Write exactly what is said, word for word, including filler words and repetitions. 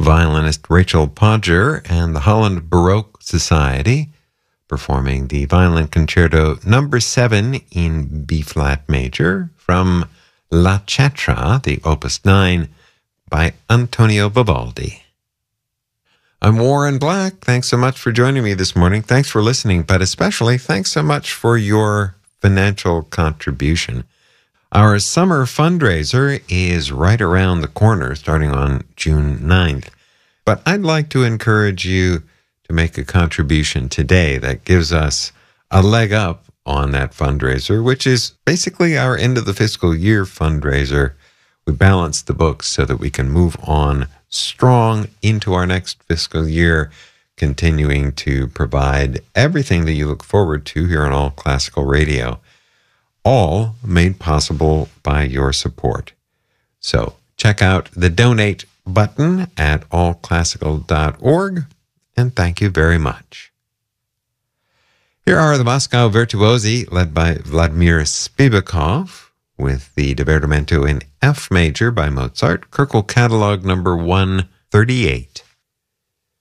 violinist Rachel Podger and the Holland Baroque Society, performing the Violin Concerto number seven in B-flat major from La Cetra, the Opus nine, by Antonio Vivaldi. I'm Warren Black. Thanks so much for joining me this morning. Thanks for listening, but especially thanks so much for your financial contribution. Our summer fundraiser is right around the corner, starting on June ninth. But I'd like to encourage you to make a contribution today that gives us a leg up on that fundraiser, which is basically our end of the fiscal year fundraiser. We balance the books so that we can move on strong into our next fiscal year, continuing to provide everything that you look forward to here on All Classical Radio, all made possible by your support. So check out the donate button at all classical dot org, and thank you very much. Here are the Moscow Virtuosi, led by Vladimir Spivakov, with the Divertimento in F major by Mozart, Köchel Catalog number one thirty-eight.